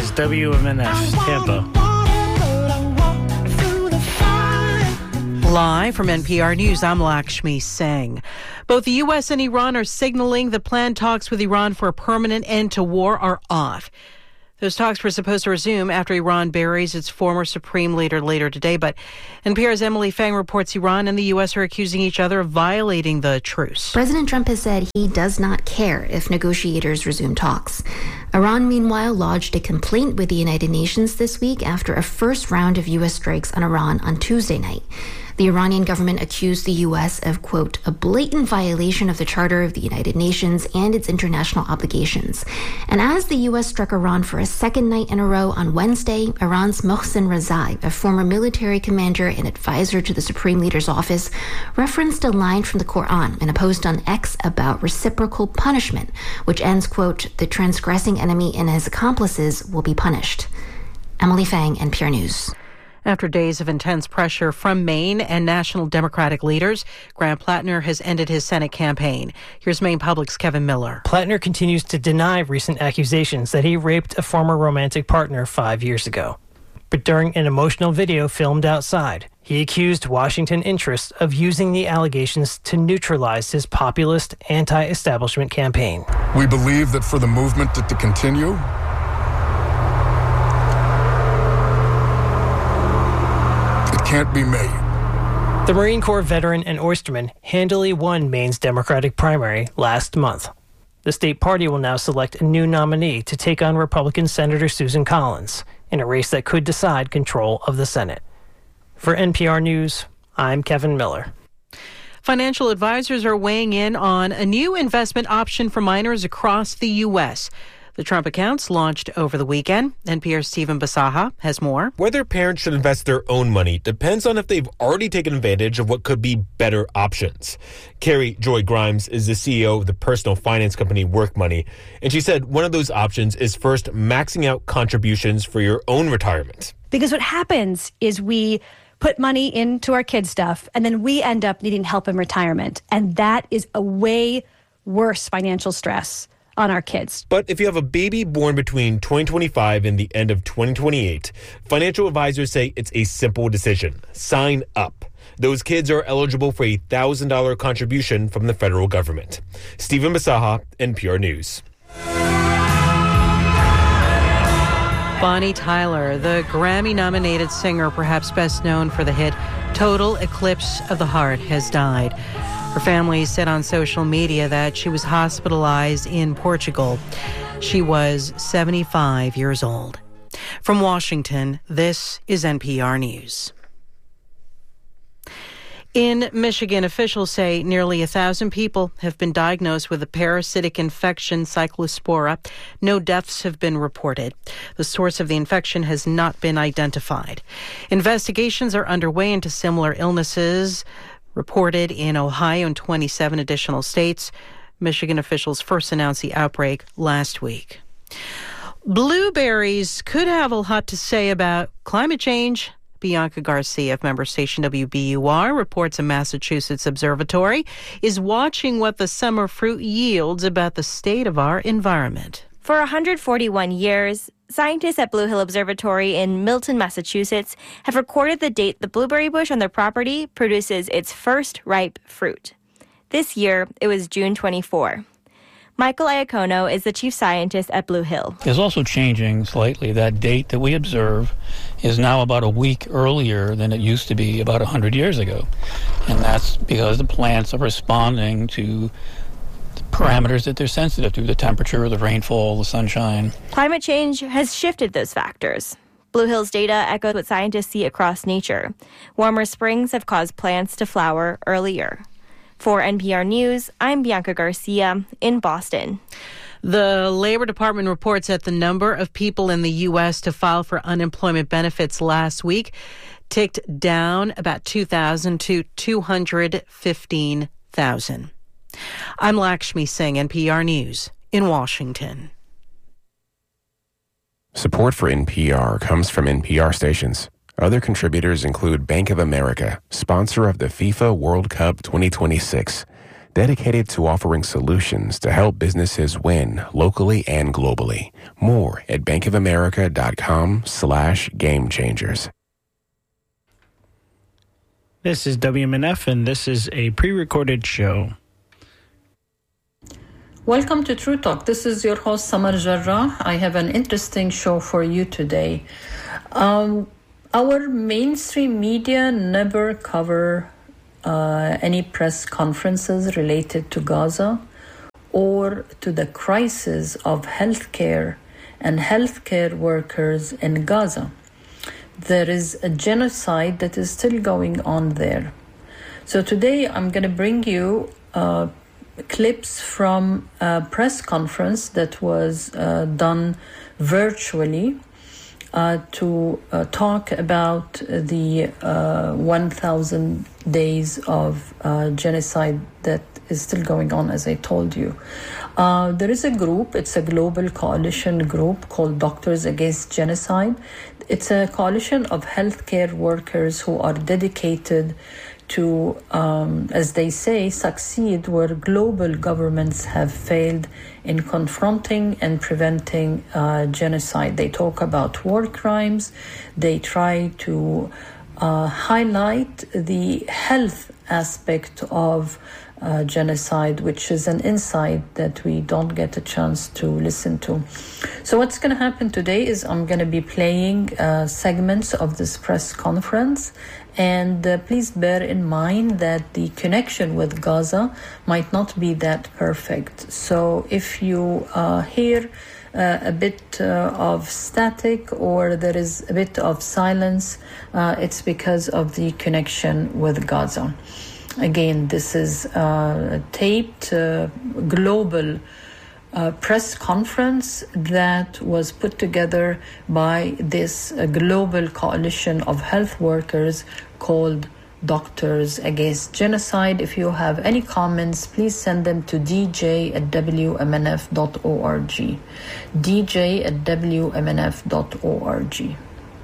is WMNF Tampa. Live from NPR News, I'm Lakshmi Singh. Both the U.S. and Iran are signaling the planned talks with Iran for a permanent end to war are off. Those talks were supposed to resume after Iran buries its former supreme leader later today, but NPR's Emily Fang reports Iran and the U.S. are accusing each other of violating the truce. President Trump has said he does not care if negotiators resume talks. Iran, meanwhile, lodged a complaint with the United Nations this week after a first round of U.S. strikes on Iran on Tuesday night. The Iranian government accused the U.S. of, quote, a blatant violation of the Charter of the United Nations and its international obligations. And as the U.S. struck Iran for a second night in a row on Wednesday, Iran's Mohsen Rezai, a former military commander and advisor to the Supreme Leader's office, referenced a line from the Quran in a post on X about reciprocal punishment, which ends, quote, the transgressing enemy and his accomplices will be punished. Emily Fang, NPR News. After days of intense pressure from Maine and national Democratic leaders, Grant Plattner has ended his Senate campaign. Here's Maine Public's Kevin Miller. Plattner continues to deny recent accusations that he raped a former romantic partner 5 years ago. But during an emotional video filmed outside, he accused Washington interests of using the allegations to neutralize his populist, anti-establishment campaign. We believe that for the movement to continue, can't be made. The Marine Corps veteran and oysterman handily won Maine's Democratic primary last month. The state party will now select a new nominee to take on Republican Senator Susan Collins in a race that could decide control of the Senate. For NPR News, I'm Kevin Miller. Financial advisors are weighing in on a new investment option for minors across the U.S. The Trump accounts launched over the weekend. NPR's Stephen Basaha has more. Whether parents should invest their own money depends on if they've already taken advantage of what could be better options. Carrie Joy Grimes is the CEO of the personal finance company Work Money, and she said one of those options is first maxing out contributions for your own retirement. Because what happens is we put money into our kids' stuff, and then we end up needing help in retirement. And that is a way worse financial stress on our kids. But if you have a baby born between 2025 and the end of 2028, financial advisors say it's a simple decision. Sign up. Those kids are eligible for a $1,000 contribution from the federal government. Stephen Basaha, NPR News. Bonnie Tyler, the Grammy-nominated singer, perhaps best known for the hit Total Eclipse of the Heart, has died. Her family said on social media that she was hospitalized in Portugal. She was 75 years old. From Washington, this is NPR News. In Michigan, officials say nearly 1,000 people have been diagnosed with a parasitic infection, Cyclospora. No deaths have been reported. The source of the infection has not been identified. Investigations are underway into similar illnesses reported in Ohio and 27 additional states. Michigan officials first announced the outbreak last week. Blueberries could have a lot to say about climate change. Bianca Garcia of member station WBUR reports a Massachusetts observatory is watching what the summer fruit yields about the state of our environment. For 141 years, scientists at Blue Hill Observatory in Milton, Massachusetts, have recorded the date the blueberry bush on their property produces its first ripe fruit. This year, it was June 24. Michael Iacono is the chief scientist at Blue Hill. It's also changing slightly. That date that we observe is now about a week earlier than it used to be about 100 years ago. And that's because the plants are responding to parameters that they're sensitive to, the temperature, the rainfall, the sunshine. Climate change has shifted those factors. Blue Hill's data echoes what scientists see across nature. Warmer springs have caused plants to flower earlier. For NPR News, I'm Bianca Garcia in Boston. The Labor Department reports that the number of people in the U.S. to file for unemployment benefits last week ticked down about 2,000 to 215,000. I'm Lakshmi Singh, NPR News in Washington. Support for NPR comes from NPR stations. Other contributors include Bank of America, sponsor of the FIFA World Cup 2026, dedicated to offering solutions to help businesses win locally and globally. More at bankofamerica.com/gamechangers. This is WMNF, and this is a pre-recorded show. Welcome to True Talk. This is your host, Samar Jarrah. I have an interesting show for you today. Our mainstream media never cover any press conferences related to Gaza or to the crisis of healthcare and healthcare workers in Gaza. There is a genocide that is still going on there. So today I'm going to bring you clips from a press conference that was done virtually to talk about the 1,000 days of genocide that is still going on, as I told you. There is a group, it's a global coalition group called Doctors Against Genocide. It's a coalition of healthcare workers who are dedicated to, as they say, succeed where global governments have failed in confronting and preventing genocide. They talk about war crimes. They try to highlight the health aspect of genocide, which is an insight that we don't get a chance to listen to. So what's going to happen today is I'm going to be playing segments of this press conference, and please bear in mind that the connection with Gaza might not be that perfect. So if you hear a bit of static or there is a bit of silence, it's because of the connection with Gaza. Again, this is a taped global press conference that was put together by this global coalition of health workers called Doctors Against Genocide. If you have any comments, please send them to dj@wmnf.org. dj@wmnf.org.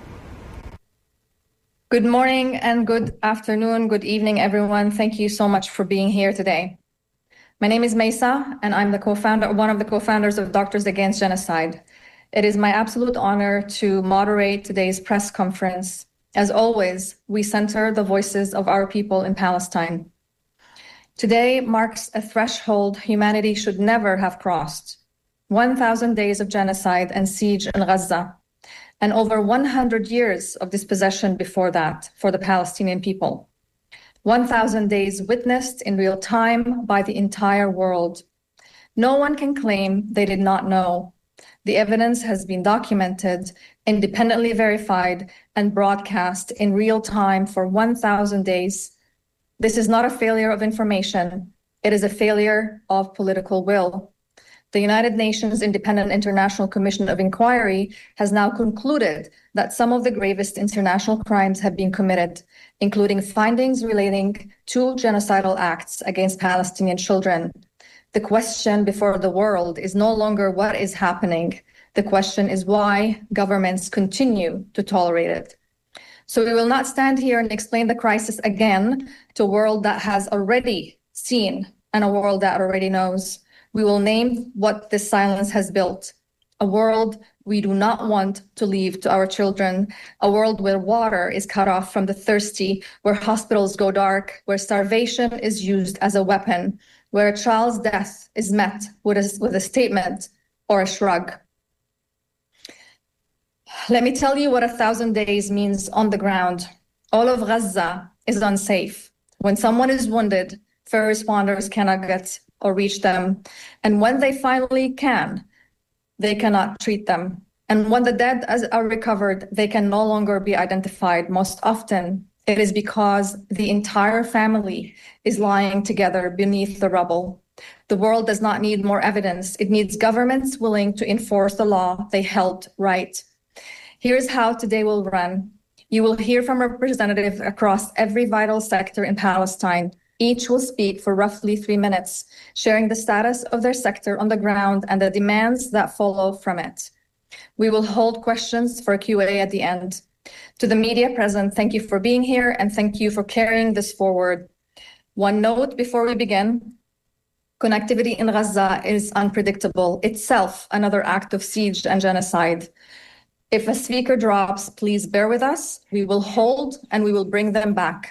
Good morning and good afternoon, good evening, everyone. Thank you so much for being here today. My name is Maysa, and I'm one of the co-founders of Doctors Against Genocide. It is my absolute honor to moderate today's press conference. As always, we center the voices of our people in Palestine. Today marks a threshold humanity should never have crossed. 1,000 days of genocide and siege in Gaza, and over 100 years of dispossession before that for the Palestinian people. 1,000 days witnessed in real time by the entire world. No one can claim they did not know. The evidence has been documented, independently verified, and broadcast in real time for 1,000 days. This is not a failure of information. It is a failure of political will. The United Nations Independent International Commission of Inquiry has now concluded that some of the gravest international crimes have been committed, including findings relating to genocidal acts against Palestinian children. The question before the world is no longer what is happening. The question is why governments continue to tolerate it. So we will not stand here and explain the crisis again to a world that has already seen and a world that already knows. We will name what this silence has built, a world we do not want to leave to our children, a world where water is cut off from the thirsty, where hospitals go dark, where starvation is used as a weapon, where a child's death is met with a statement or a shrug. Let me tell you what 1,000 days means on the ground. All of Gaza is unsafe. When someone is wounded, first responders cannot get or reach them. And when they finally can, they cannot treat them. And when the dead are recovered, they can no longer be identified. Most often, it is because the entire family is lying together beneath the rubble. The world does not need more evidence. It needs governments willing to enforce the law they helped write. Here's how today will run. You will hear from representatives across every vital sector in Palestine. Each will speak for roughly 3 minutes, sharing the status of their sector on the ground and the demands that follow from it. We will hold questions for Q&A at the end. To the media present, thank you for being here and thank you for carrying this forward. One note before we begin, Connectivity in Gaza is unpredictable, itself another act of siege and genocide. If a speaker drops, please bear with us. We will hold and we will bring them back.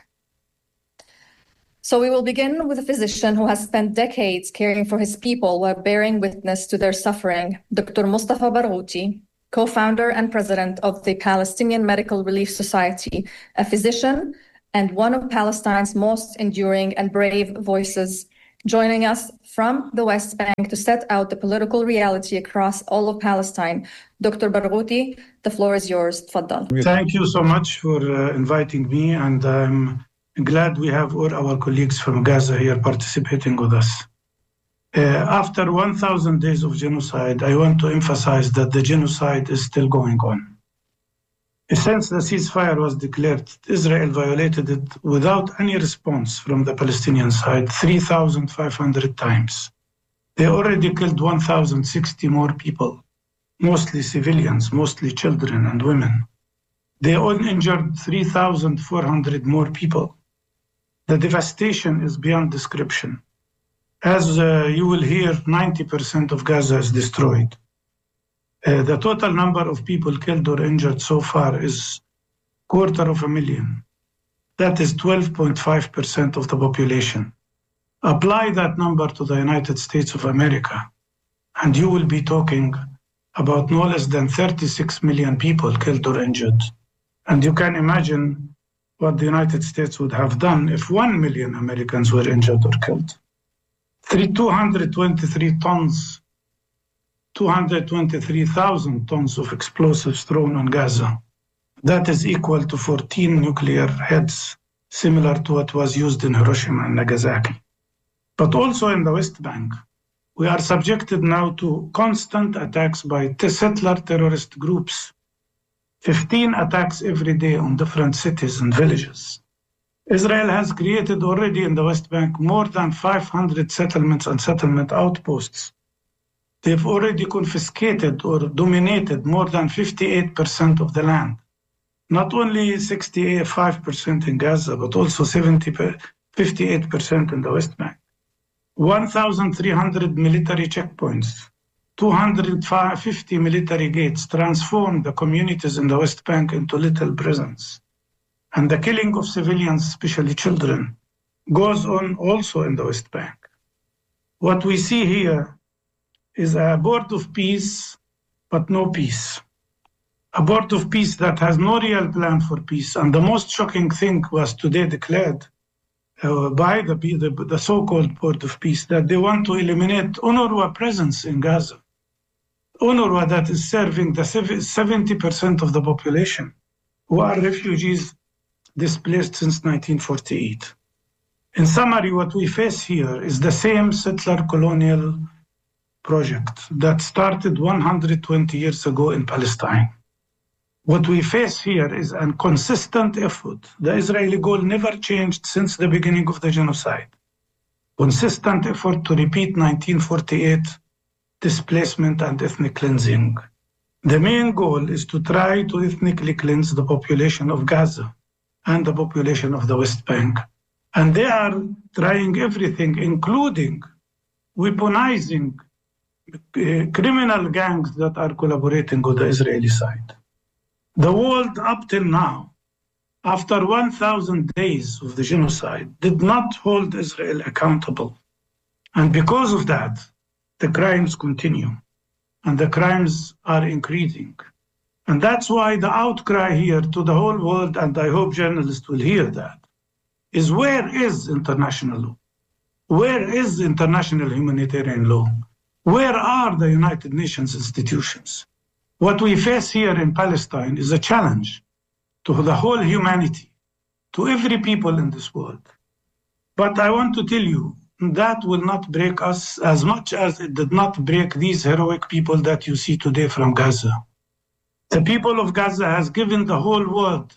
So we will begin with a physician who has spent decades caring for his people while bearing witness to their suffering, Dr. Mustafa Barghouti, co-founder and president of the Palestinian Medical Relief Society, a physician and one of Palestine's most enduring and brave voices, joining us from the West Bank to set out the political reality across all of Palestine. Dr. Barghouti, the floor is yours. Tfaddal. Thank you so much for inviting me, and I'm glad we have all our colleagues from Gaza here participating with us. After 1,000 days of genocide, I want to emphasize that the genocide is still going on. Since the ceasefire was declared, Israel violated it without any response from the Palestinian side 3,500 times. They already killed 1,060 more people, mostly civilians, mostly children and women. They all injured 3,400 more people. The devastation is beyond description. As you will hear, 90% of Gaza is destroyed. The total number of people killed or injured so far is 250,000. That is 12.5% of the population. Apply that number to the United States of America, and you will be talking about no less than 36 million people killed or injured. And you can imagine what the United States would have done if 1 million Americans were injured or killed. 223,000 tons of explosives thrown on Gaza. That is equal to 14 nuclear heads, similar to what was used in Hiroshima and Nagasaki. But also in the West Bank, we are subjected now to constant attacks by settler terrorist groups. 15 attacks every day on different cities and villages. Israel has created already in the West Bank more than 500 settlements and settlement outposts. They've already confiscated or dominated more than 58% of the land. Not only 65% in Gaza, but also 58% in the West Bank. 1,300 military checkpoints, 250 military gates transformed the communities in the West Bank into little prisons. And the killing of civilians, especially children, goes on also in the West Bank. What we see here is a board of peace, but no peace. A board of peace that has no real plan for peace. And the most shocking thing was today declared by the so-called board of peace that they want to eliminate UNRWA presence in Gaza. UNRWA that is serving the 70% of the population who are refugees displaced since 1948. In summary, what we face here is the same settler colonial project that started 120 years ago in Palestine. What we face here is a consistent effort. The Israeli goal never changed since the beginning of the genocide. Consistent effort to repeat 1948 displacement and ethnic cleansing. The main goal is to try to ethnically cleanse the population of Gaza and the population of the West Bank. And they are trying everything, including weaponizing criminal gangs that are collaborating with the Israeli side. The world up till now, after 1,000 days of the genocide, did not hold Israel accountable. And because of that, the crimes continue and the crimes are increasing. And that's why the outcry here to the whole world, and I hope journalists will hear that, is where is international law? Where is international humanitarian law? Where are the United Nations institutions? What we face here in Palestine is a challenge to the whole humanity, to every people in this world. But I want to tell you, that will not break us as much as it did not break these heroic people that you see today from Gaza. The people of Gaza has given the whole world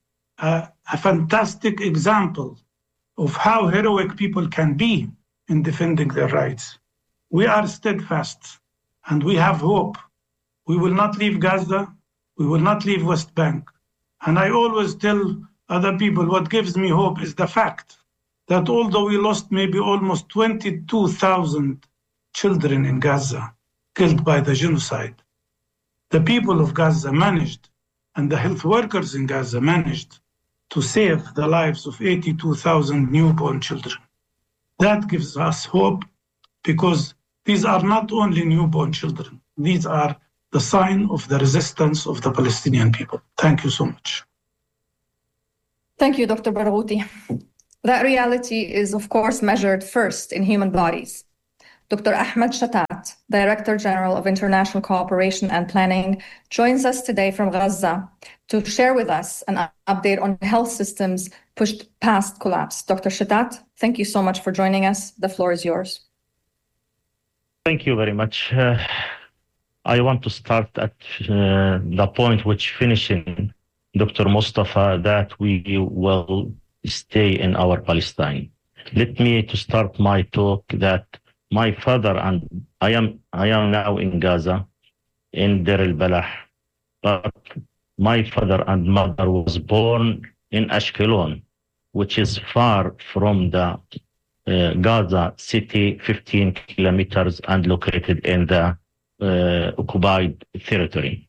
a fantastic example of how heroic people can be in defending their rights. We are steadfast and we have hope. We will not leave Gaza. We will not leave West Bank. And I always tell other people what gives me hope is the fact that although we lost maybe almost 22,000 children in Gaza killed by the genocide, the people of Gaza managed, and the health workers in Gaza managed, to save the lives of 82,000 newborn children. That gives us hope, because these are not only newborn children. These are the sign of the resistance of the Palestinian people. Thank you so much. Thank you, Dr. Barghouti. That reality is, of course, measured first in human bodies. Dr. Ahmed Shatat, Director General of International Cooperation and Planning, joins us today from Gaza to share with us an update on health systems pushed past collapse. Dr. Shatat, thank you so much for joining us. The floor is yours. Thank you very much. I want to start at the point which finishing Dr. Mustafa, that we will stay in our Palestine. Let me to start my talk that my father and I am now in Gaza, in Deir al-Balah, but my father and mother was born in Ashkelon, which is far from the Gaza city, 15 kilometers, and located in the occupied territory.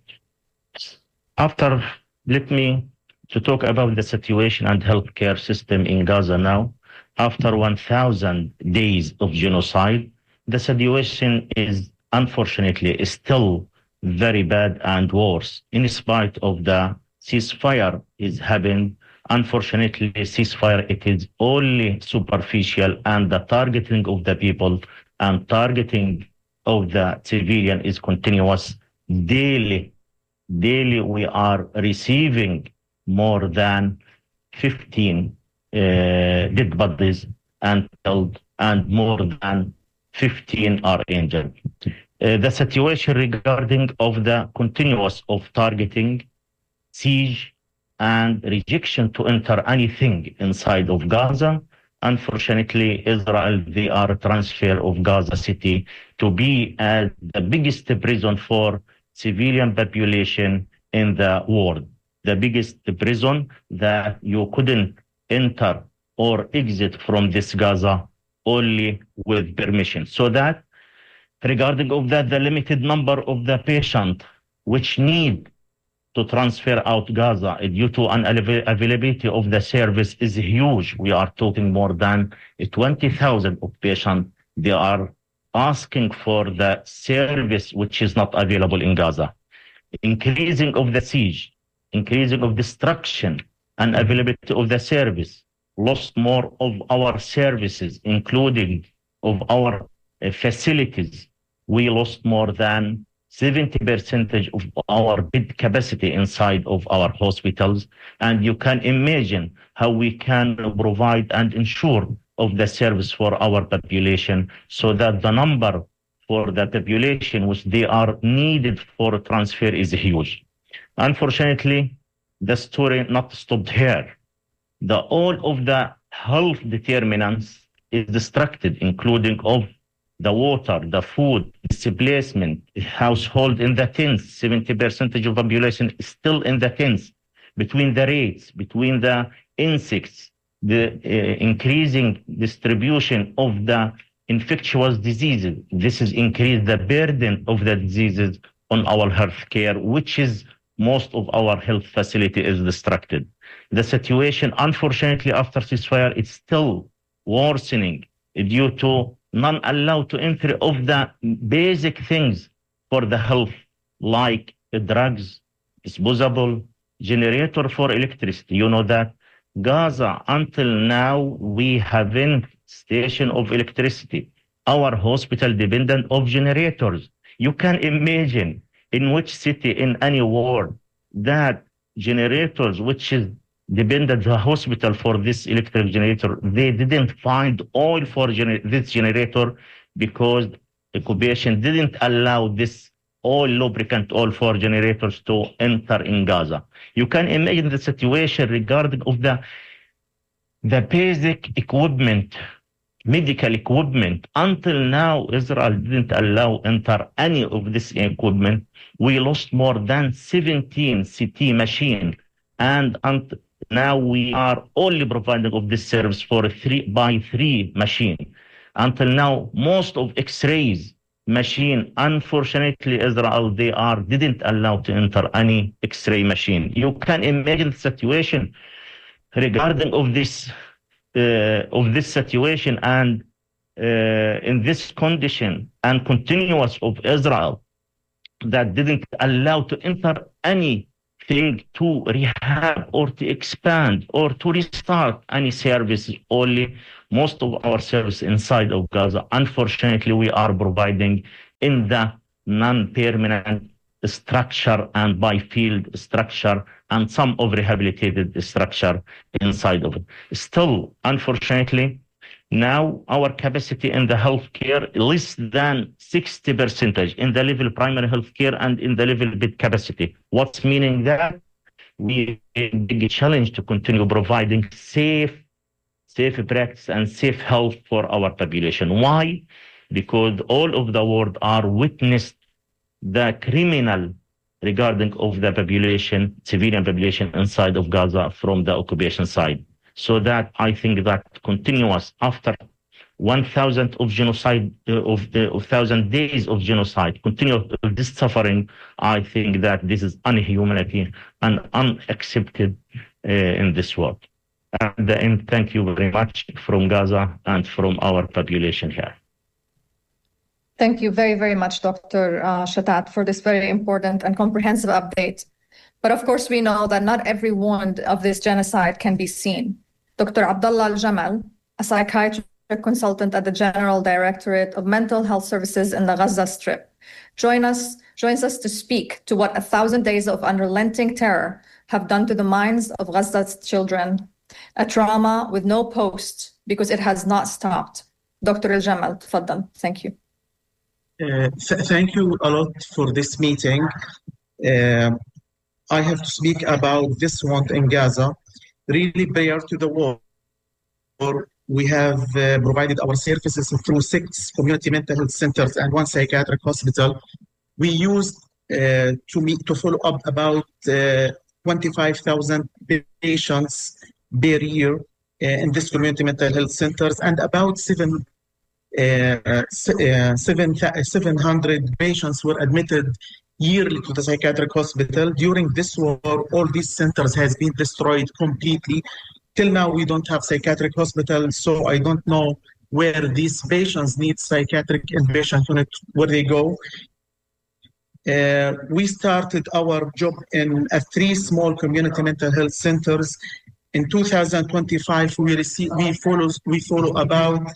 Let me to talk about the situation and healthcare system in Gaza now. After 1,000 days of genocide, the situation is unfortunately still very bad and worse. In spite of the ceasefire is happening, unfortunately, ceasefire, it is only superficial, and the targeting of the people and targeting of the civilian is continuous. Daily we are receiving more than 15 dead bodies and killed, and more than 15 are injured. The situation regarding of the continuous of targeting, siege, and rejection to enter anything inside of Gaza. Unfortunately, Israel, they are transfer of Gaza city to be the biggest prison for civilian population in the world. The biggest prison that you couldn't enter or exit from this Gaza only with permission. So that regarding of that, the limited number of the patient which need to transfer out Gaza due to unavailability of the service is huge. We are talking more than 20,000 of patients. They are asking for the service which is not available in Gaza. Increasing of the siege, increasing of destruction and availability of the service, lost more of our services, including of our facilities. We lost more than 70% of our bed capacity inside of our hospitals. And you can imagine how we can provide and ensure of the service for our population, so that the number for the population which they are needed for transfer is huge. Unfortunately, the story not stopped here. All of the health determinants is distracted, including of the water, the food, displacement, household in the tents. 70% of population is still in the tents. Between the rates, between the insects, the increasing distribution of the infectious diseases, this is increased the burden of the diseases on our healthcare, which is most of our health facility is distracted. The situation, unfortunately, after ceasefire, it's still worsening due to none allowed to entry of the basic things for the health, like drugs, disposable, generator for electricity. You know that Gaza, until now, we haven't station of electricity. Our hospital dependent of generators. You can imagine in which city in any world that generators, which is dependent the hospital for this electric generator, they didn't find oil for this generator because the occupation didn't allow this oil, lubricant oil for generators to enter in Gaza. You can imagine the situation regarding of the basic equipment, medical equipment. Until now, Israel didn't allow enter any of this equipment. We lost more than 17 CT machines, and Now we are only providing of this service for a 3x3 machine. Until now, most of X-rays machine, unfortunately, Israel, didn't allow to enter any X-ray machine. You can imagine the situation regarding of this situation, and in this condition and continuous of Israel that didn't allow to enter anything to rehab or to expand or to restart any service. Only most of our service inside of Gaza, unfortunately, we are providing in the non-permanent structure and by field structure and some of rehabilitated structure inside of it. Still, unfortunately, now our capacity in the healthcare less than 60% in the level primary healthcare and in the level bed capacity. What's meaning that? We have a big challenge to continue providing safe practice and safe health for our population. Why? Because all of the world are witnessed the criminal regarding of the population, civilian population inside of Gaza from the occupation side. So that I think that continuous after 1,000 of genocide, of 1,000 days of genocide, continue this suffering, I think that this is inhumanity and unaccepted in this world. And thank you very much from Gaza and from our population here. Thank you very, very much, Dr. Shatat, for this very important and comprehensive update. But of course, we know that not every wound of this genocide can be seen. Dr. Abdullah Al-Jamal, a psychiatric consultant at the General Directorate of Mental Health Services in the Gaza Strip, joins us to speak to what 1,000 days of unrelenting terror have done to the minds of Gaza's children, a trauma with no post because it has not stopped. Dr. Al-Jamal, tfaddal. Thank you. Thank you a lot for this meeting. I have to speak about this one in Gaza. Really, prior to the war, we have provided our services through 6 community mental health centers and 1 psychiatric hospital. We used to follow up about 25,000 patients per year in this community mental health centers, and about 700 patients were admitted yearly to the psychiatric hospital. During this war, all these centers has been destroyed completely. Till now, we don't have psychiatric hospital, so I don't know where these patients need psychiatric inpatient unit, where they go. We started our job in 3 small community mental health centers. In 2025, we follow about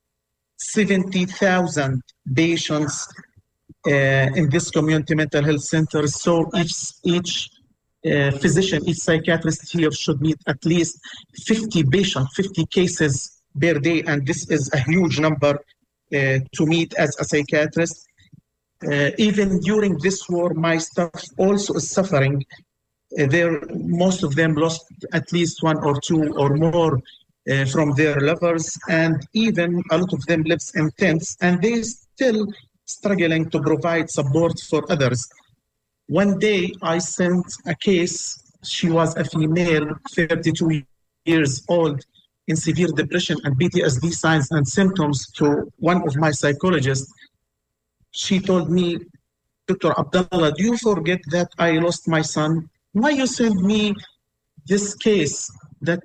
70,000 patients in this community mental health center. So each physician, each psychiatrist here should meet at least 50 patients, 50 cases per day, and this is a huge number to meet as a psychiatrist. Even during this war, my staff also is suffering. Most of them lost at least 1 or 2 or more from their lovers, and even a lot of them lives in tents, and they still struggling to provide support for others. One day I sent a case. She was a female, 32 years old, in severe depression and PTSD signs and symptoms to one of my psychologists. She told me, Dr. Abdullah, do you forget that I lost my son? Why you send me this case that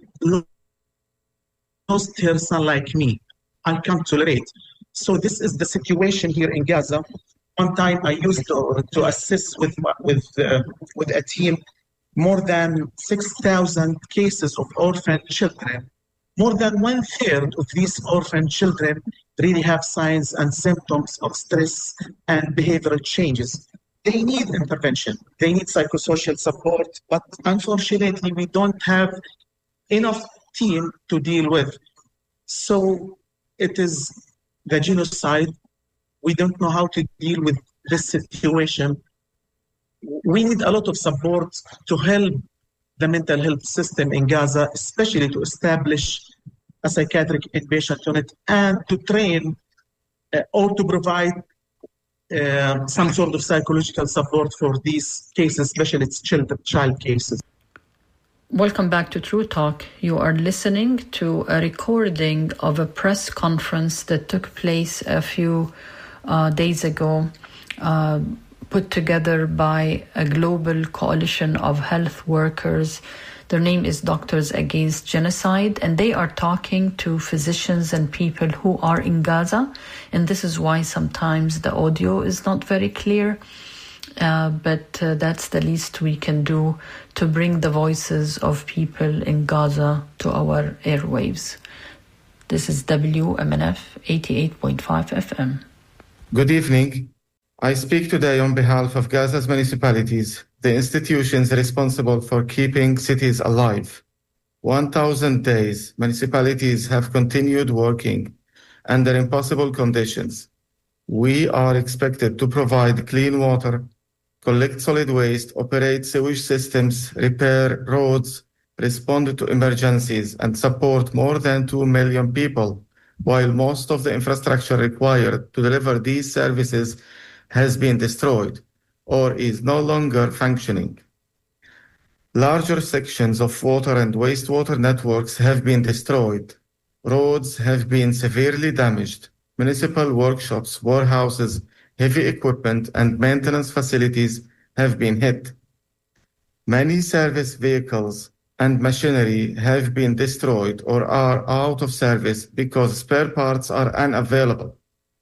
lost her son like me? I can't tolerate. So this is the situation here in Gaza. One time I used to assist with a team more than 6,000 cases of orphan children. More than 1/3 of these orphan children really have signs and symptoms of stress and behavioral changes. They need intervention. They need psychosocial support, but unfortunately, we don't have enough team to deal with. So it is the genocide. We don't know how to deal with this situation. We need a lot of support to help the mental health system in Gaza, especially to establish a psychiatric inpatient unit and to train or to provide some sort of psychological support for these cases, especially child cases. Welcome back to True Talk. You are listening to a recording of a press conference that took place a few days ago, put together by a global coalition of health workers. Their name is Doctors Against Genocide, and they are talking to physicians and people who are in Gaza. And this is why sometimes the audio is not very clear. But that's the least we can do to bring the voices of people in Gaza to our airwaves. This is WMNF 88.5 FM. Good evening. I speak today on behalf of Gaza's municipalities, the institutions responsible for keeping cities alive. 1,000 days, municipalities have continued working under impossible conditions. We are expected to provide clean water, collect solid waste, operate sewage systems, repair roads, respond to emergencies, and support more than 2 million people, while most of the infrastructure required to deliver these services has been destroyed or is no longer functioning. Larger sections of water and wastewater networks have been destroyed. Roads have been severely damaged. Municipal workshops, warehouses, heavy equipment, and maintenance facilities have been hit. Many service vehicles and machinery have been destroyed or are out of service because spare parts are unavailable.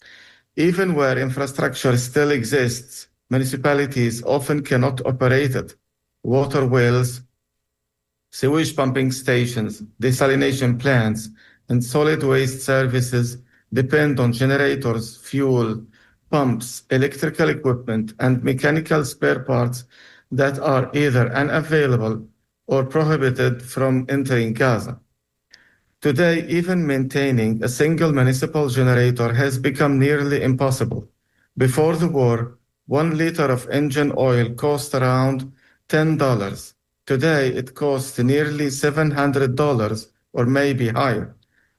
Even where infrastructure still exists, municipalities often cannot operate it. Water wells, sewage pumping stations, desalination plants, and solid waste services depend on generators, fuel, pumps, electrical equipment, and mechanical spare parts that are either unavailable or prohibited from entering Gaza. Today, even maintaining a single municipal generator has become nearly impossible. Before the war, 1 liter of engine oil cost around $10. Today, it costs nearly $700 or maybe higher.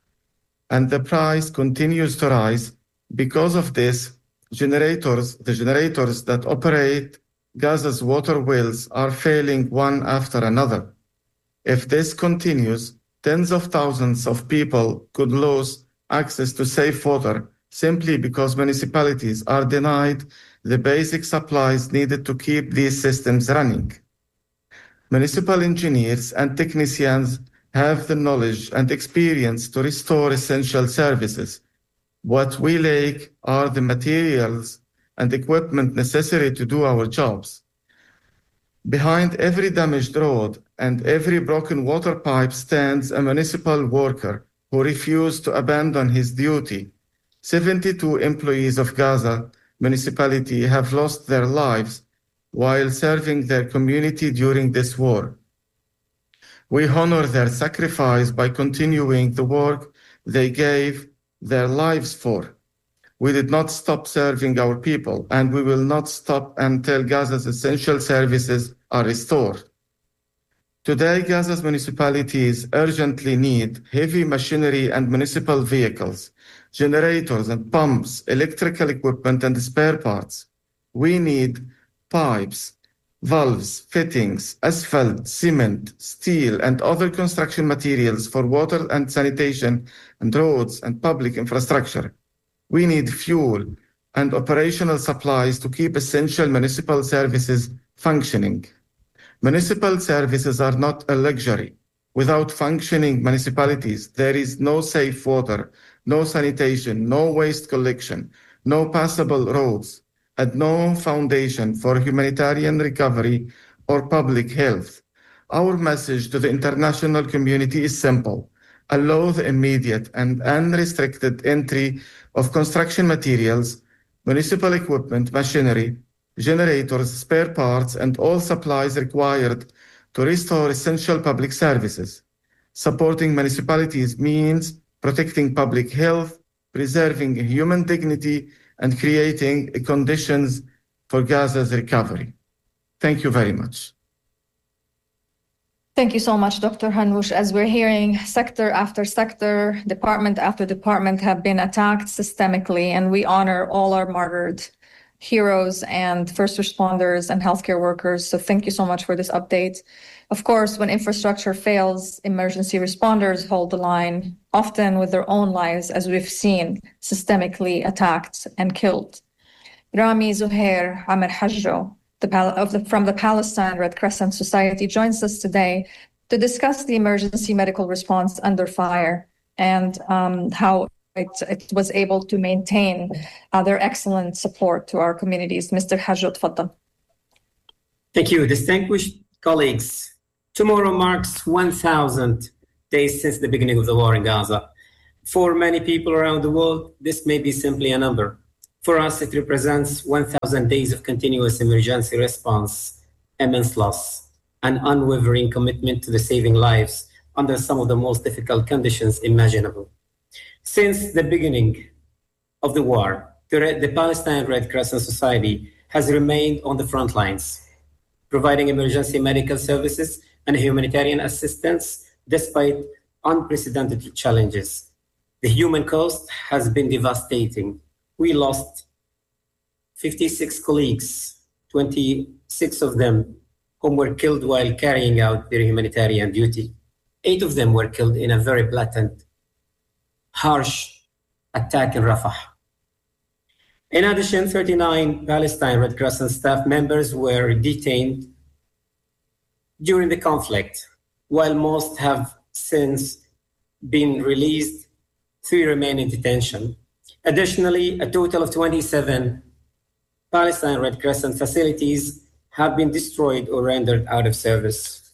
And the price continues to rise. Because of this, the generators that operate Gaza's water wells are failing one after another. If this continues, tens of thousands of people could lose access to safe water simply because municipalities are denied the basic supplies needed to keep these systems running. Municipal engineers and technicians have the knowledge and experience to restore essential services. What we lack are the materials and equipment necessary to do our jobs. Behind every damaged road and every broken water pipe stands a municipal worker who refused to abandon his duty. 72 employees of Gaza municipality have lost their lives while serving their community during this war. We honor their sacrifice by continuing the work they gave their lives for. We did not stop serving our people, and we will not stop until Gaza's essential services are restored. Today, Gaza's municipalities urgently need heavy machinery and municipal vehicles, generators and pumps, electrical equipment and spare parts. We need pipes, valves, fittings, asphalt, cement, steel, and other construction materials for water and sanitation and roads and public infrastructure. We need fuel and operational supplies to keep essential municipal services functioning. Municipal services are not a luxury. Without functioning municipalities, there is no safe water, no sanitation, no waste collection, no passable roads, and no foundation for humanitarian recovery or public health. Our message to the international community is simple. Allow the immediate and unrestricted entry of construction materials, municipal equipment, machinery, generators, spare parts, and all supplies required to restore essential public services. Supporting municipalities means protecting public health, preserving human dignity, and creating conditions for Gaza's recovery. Thank you very much. Thank you so much, Dr. Hanoush. As we're hearing, sector after sector, department after department have been attacked systemically, and we honor all our martyred heroes and first responders and healthcare workers. So thank you so much for this update. Of course, when infrastructure fails, emergency responders hold the line, often with their own lives, as we've seen, systemically attacked and killed. Rami Zuhair Amir Hajjo, from the Palestine Red Crescent Society, joins us today to discuss the emergency medical response under fire and how it was able to maintain their excellent support to our communities. Mr. Hajjo, tfaddal. Thank you. Distinguished colleagues, tomorrow marks 1,000 days since the beginning of the war in Gaza. For many people around the world, this may be simply a number. For us, it represents 1,000 days of continuous emergency response, immense loss, an unwavering commitment to the saving lives under some of the most difficult conditions imaginable. Since the beginning of the war, the Palestine Red Crescent Society has remained on the front lines, providing emergency medical services and humanitarian assistance despite unprecedented challenges. The human cost has been devastating. We lost 56 colleagues, 26 of them whom were killed while carrying out their humanitarian duty. 8 of them were killed in a very blatant, harsh attack in Rafah. In addition, 39 Palestine Red Crescent staff members were detained during the conflict, while most have since been released. 3 remain in detention. Additionally, a total of 27 Palestine Red Crescent facilities have been destroyed or rendered out of service.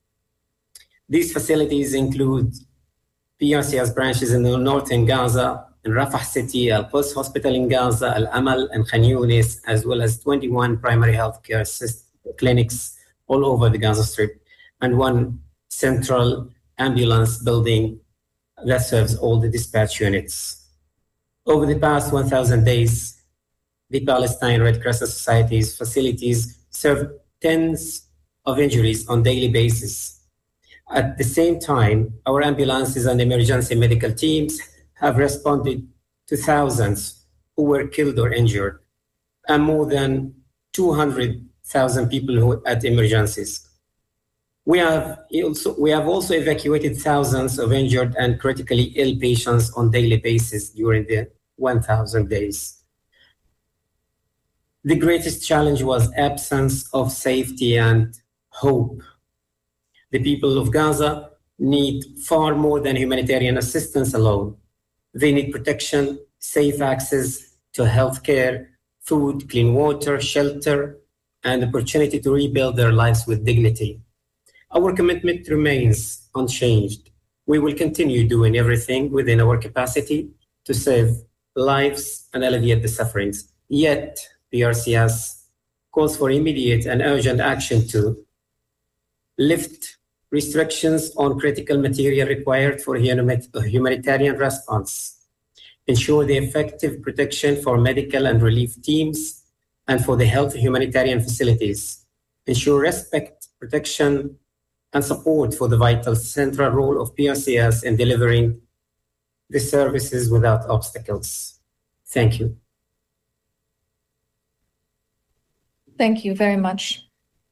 These facilities include PRC's branches in the northern Gaza, in Rafah City, Al-Quds Hospital in Gaza, Al-Amal and Khan Yunis, as well as 21 primary healthcare clinics all over the Gaza Strip, and 1 central ambulance building that serves all the dispatch units. Over the past 1,000 days, the Palestine Red Crescent Society's facilities served tens of injuries on a daily basis. At the same time, our ambulances and emergency medical teams have responded to thousands who were killed or injured, and more than 200,000 people who at emergencies. We have also evacuated thousands of injured and critically ill patients on a daily basis during the 1,000 days. The greatest challenge was absence of safety and hope. The people of Gaza need far more than humanitarian assistance alone. They need protection, safe access to healthcare, food, clean water, shelter, and opportunity to rebuild their lives with dignity. Our commitment remains unchanged. We will continue doing everything within our capacity to save lives and alleviate the sufferings. Yet, PRCS calls for immediate and urgent action to lift restrictions on critical material required for humanitarian response, ensure the effective protection for medical and relief teams and for the health humanitarian facilities, ensure respect, protection, and support for the vital central role of PRCS in delivering the services without obstacles. Thank you. Thank you very much.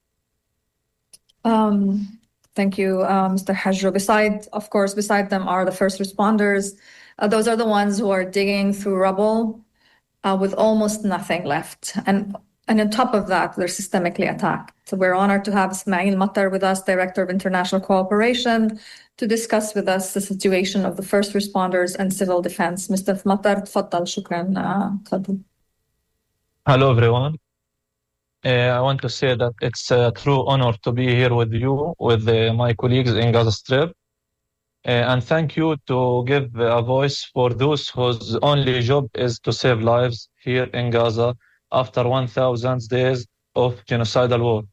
Thank you, Mr. Hajjo. Beside them are the first responders. Those are the ones who are digging through rubble with almost nothing left. And on top of that, they're systemically attacked. So we're honored to have Ismail Mattar with us, Director of International Cooperation, to discuss with us the situation of the first responders and civil defense. Mr. Mattar, tfaddal, shukran. Hello, everyone. I want to say that it's a true honor to be here with you, with my colleagues in Gaza Strip. And thank you to give a voice for those whose only job is to save lives here in Gaza after 1,000 days of genocidal war.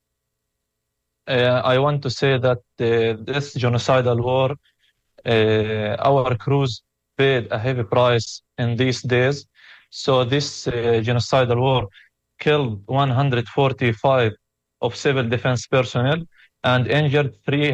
I want to say that this genocidal war, our crews paid a heavy price in these days. So this genocidal war killed 145 of civil defense personnel and injured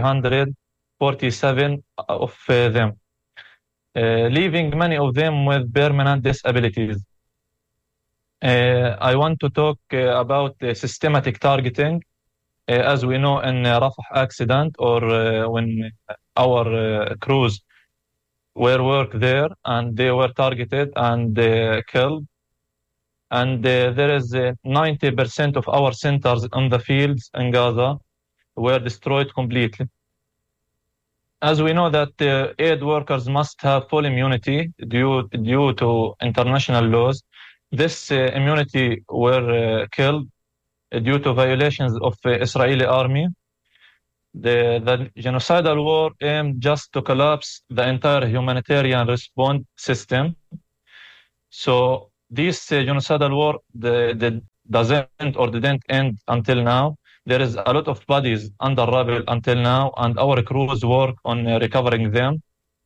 347 of them, leaving many of them with permanent disabilities. I want to talk about systematic targeting. As we know, in Rafah accident, or when our crews were work there and they were targeted and killed. And there is 90% of our centers on the fields in Gaza were destroyed completely. As we know that aid workers must have full immunity due to international laws, this immunity were killed due to violations of Israeli army. The genocidal war aimed just to collapse the entire humanitarian response system. So this genocidal war doesn't or didn't end until now. There is a lot of bodies under rubble until now, and our crews work on recovering them.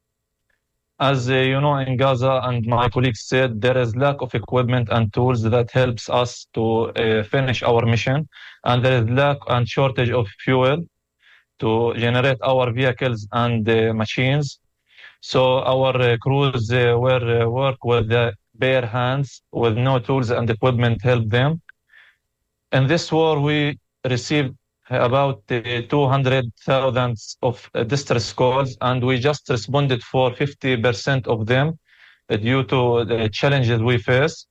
As you know, in Gaza, and my colleagues said, there is lack of equipment and tools that helps us to finish our mission, and there is lack and shortage of fuel to generate our vehicles and machines. So our crews work with bare hands, with no tools and equipment help them. In this war, we received about 200,000 of distress calls, and we just responded for 50% of them due to the challenges we face.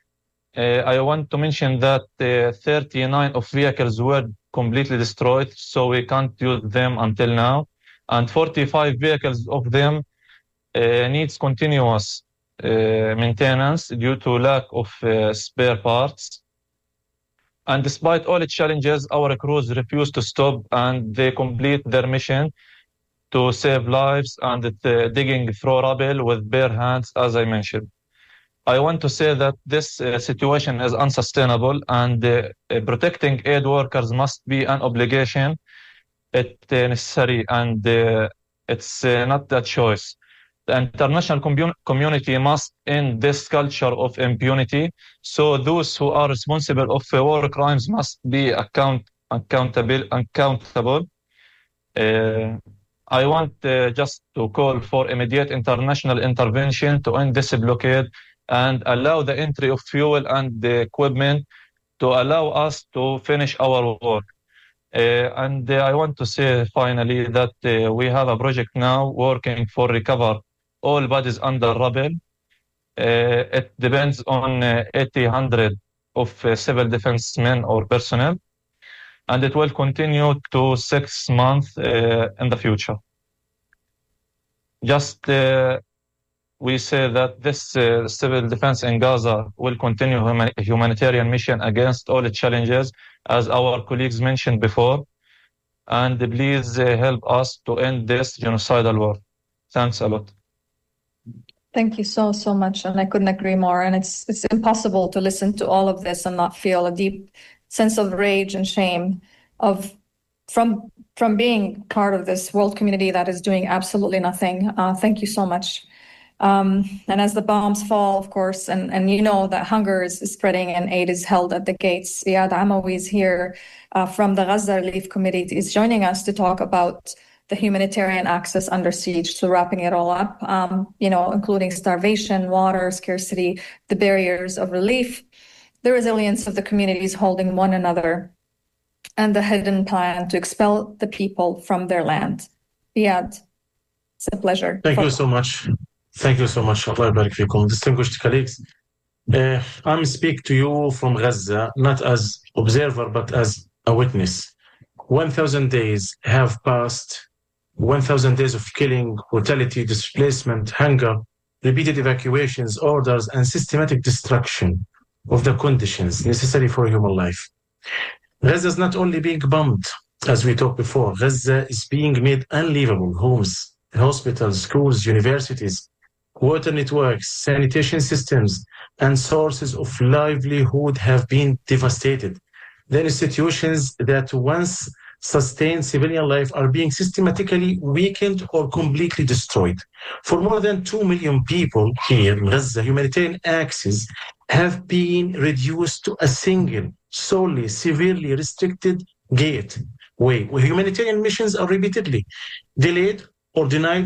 I want to mention that 39 of vehicles were completely destroyed, so we can't use them until now, and 45 vehicles of them needs continuous maintenance due to lack of spare parts. And despite all the challenges, our crews refuse to stop, and they complete their mission to save lives and digging through rubble with bare hands, as I mentioned. I want to say that this situation is unsustainable, and protecting aid workers must be an obligation. It's necessary, and it's not a choice. The international community must end this culture of impunity. So those who are responsible of war crimes must be accountable. I want just to call for immediate international intervention to end this blockade and allow the entry of fuel and the equipment to allow us to finish our work. And I want to say finally that we have a project now working for recover all bodies under rubble. It depends on 100 of civil defense men or personnel, and it will continue to 6 months in the future. Just we say that this civil defense in Gaza will continue humanitarian mission against all the challenges, as our colleagues mentioned before, and please help us to end this genocidal war. Thanks a lot. Thank you so much, and I couldn't agree more. And it's impossible to listen to all of this and not feel a deep sense of rage and shame from being part of this world community that is doing absolutely nothing. Thank you so much. And as the bombs fall, of course, and you know that hunger is spreading and aid is held at the gates. Iyad Amawi is here from the Gaza Relief Committee, is joining us to talk about the humanitarian access under siege. So wrapping it all up, including starvation, water scarcity, the barriers of relief, the resilience of the communities holding one another, and the hidden plan to expel the people from their land. Iyad, it's a pleasure. Thank you so much. Thank you so much. Allah barik fikum. Distinguished colleagues, I'm speaking to you from Gaza, not as observer, but as a witness. 1,000 days have passed. 1,000 days of killing, brutality, displacement, hunger, repeated evacuations, orders, and systematic destruction of the conditions necessary for human life. Gaza is not only being bombed, as we talked before. Gaza is being made unlivable. Homes, hospitals, schools, universities, water networks, sanitation systems, and sources of livelihood have been devastated. The institutions that once sustained civilian life are being systematically weakened or completely destroyed. For more than 2 million people here in Gaza, humanitarian access have been reduced to a single, solely, severely restricted gateway, where humanitarian missions are repeatedly delayed or denied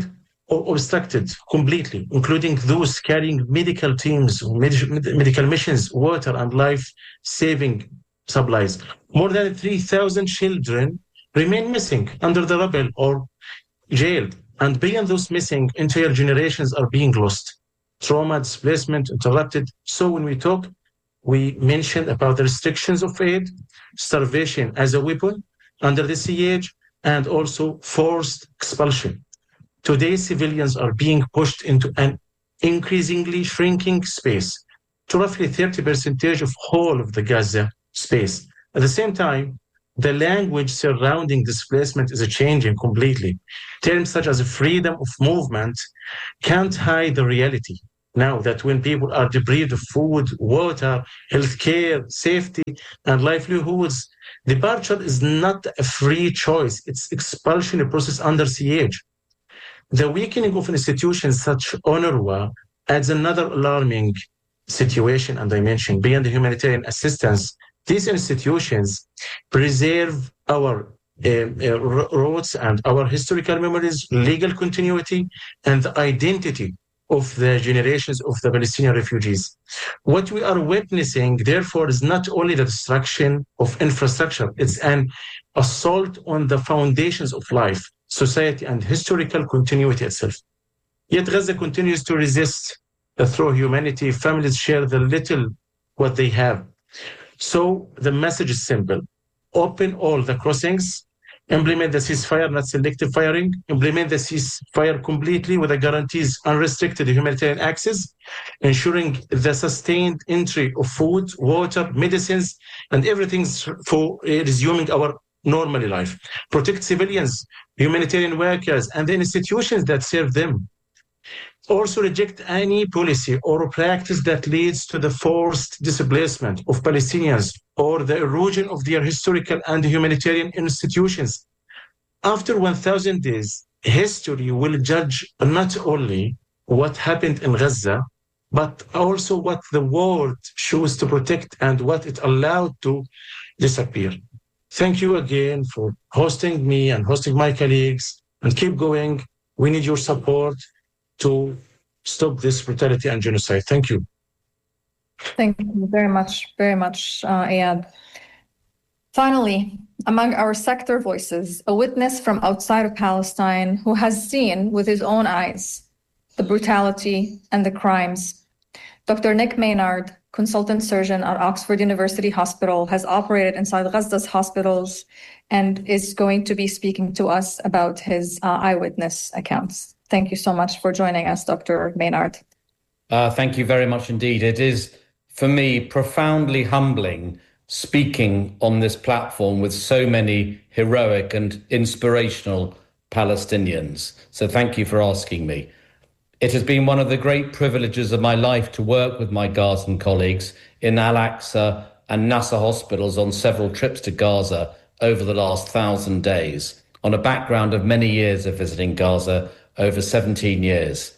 or obstructed completely, including those carrying medical teams, medical missions, water and life-saving supplies. More than 3,000 children remain missing under the rubble or jailed, and beyond those missing, entire generations are being lost. Trauma, displacement, interrupted. So when we talk, we mentioned about the restrictions of aid, starvation as a weapon under the siege, and also forced expulsion. Today, civilians are being pushed into an increasingly shrinking space to roughly 30% of whole of the Gaza space. At the same time, the language surrounding displacement is changing completely. Terms such as freedom of movement can't hide the reality. Now that when people are deprived of food, water, healthcare, safety, and livelihoods, departure is not a free choice. It's expulsion process under siege. The weakening of institutions such as UNRWA adds another alarming situation and dimension. Beyond the humanitarian assistance, these institutions preserve our roots and our historical memories, legal continuity, and the identity of the generations of the Palestinian refugees. What we are witnessing, therefore, is not only the destruction of infrastructure, it's an assault on the foundations of life, society, and historical continuity itself. Yet Gaza continues to resist through humanity. Families share the little what they have. So the message is simple. Open all the crossings, implement the ceasefire, not selective firing, implement the ceasefire completely with the guarantees unrestricted humanitarian access, ensuring the sustained entry of food, water, medicines, and everything for resuming our normal life. Protect civilians, humanitarian workers, and the institutions that serve them. Also reject any policy or practice that leads to the forced displacement of Palestinians or the erosion of their historical and humanitarian institutions. After 1,000 days, history will judge not only what happened in Gaza, but also what the world chose to protect and what it allowed to disappear. Thank you again for hosting me and hosting my colleagues, and keep going. We need your support to stop this brutality and genocide. Thank you. Thank you very much, Ayad. Finally, among our sector voices, a witness from outside of Palestine who has seen with his own eyes the brutality and the crimes. Dr. Nick Maynard, consultant surgeon at Oxford University Hospital, has operated inside Gaza's hospitals and is going to be speaking to us about his eyewitness accounts. Thank you so much for joining us, Dr. Maynard. Thank you very much indeed. It is, for me, profoundly humbling speaking on this platform with so many heroic and inspirational Palestinians. So thank you for asking me. It has been one of the great privileges of my life to work with my Gazan colleagues in Al-Aqsa and Nasser hospitals on several trips to Gaza over the last 1,000 days, on a background of many years of visiting Gaza, over 17 years.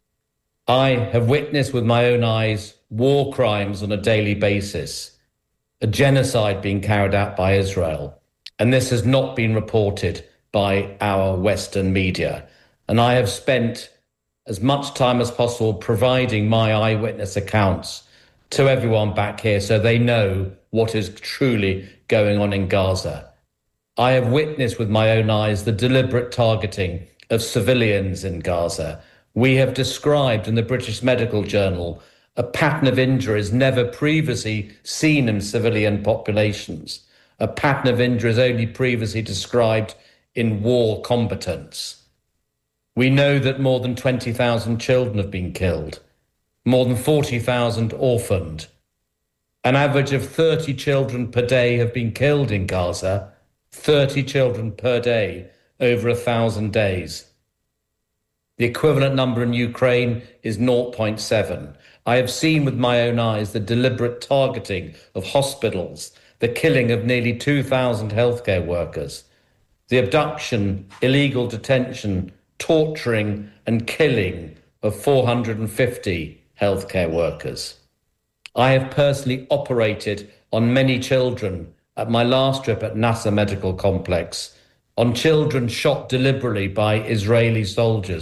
I have witnessed with my own eyes war crimes on a daily basis, a genocide being carried out by Israel, and this has not been reported by our Western media. And I have spent as much time as possible providing my eyewitness accounts to everyone back here so they know what is truly going on in Gaza. I have witnessed with my own eyes the deliberate targeting of civilians in Gaza. We have described in the British Medical Journal a pattern of injuries never previously seen in civilian populations, a pattern of injuries only previously described in war combatants. We know that more than 20,000 children have been killed, more than 40,000 orphaned. An average of 30 children per day have been killed in Gaza, 30 children per day over 1,000 days. The equivalent number in Ukraine is 0.7. I have seen with my own eyes the deliberate targeting of hospitals, the killing of nearly 2,000 healthcare workers, the abduction, illegal detention, torturing and killing of 450 healthcare workers. I have personally operated on many children at my last trip at Nasser Medical Complex, on children shot deliberately by Israeli soldiers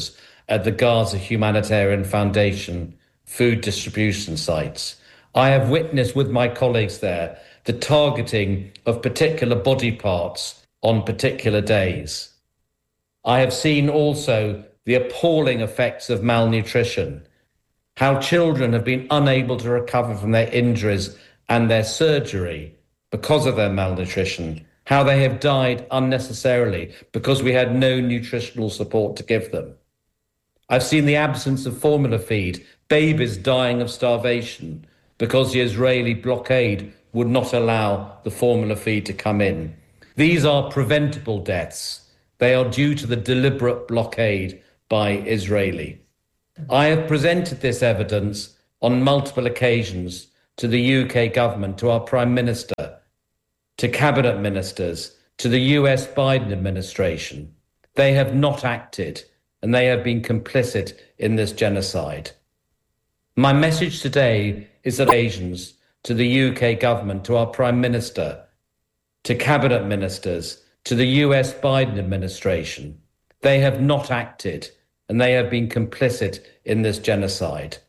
at the Gaza Humanitarian Foundation food distribution sites. I have witnessed with my colleagues there the targeting of particular body parts on particular days. I have seen also the appalling effects of malnutrition, how children have been unable to recover from their injuries and their surgery because of their malnutrition, how they have died unnecessarily because we had no nutritional support to give them. I've seen the absence of formula feed, babies dying of starvation because the Israeli blockade would not allow the formula feed to come in. These are preventable deaths. They are due to the deliberate blockade by Israeli. I have presented this evidence on multiple occasions to the UK government, to our Prime Minister, to cabinet ministers, to the US Biden administration. They have not acted, and they have been complicit in this genocide. My message today is that occasions to the UK government, to our Prime Minister, to cabinet ministers, to the US Biden administration. They have not acted, and they have been complicit in this genocide.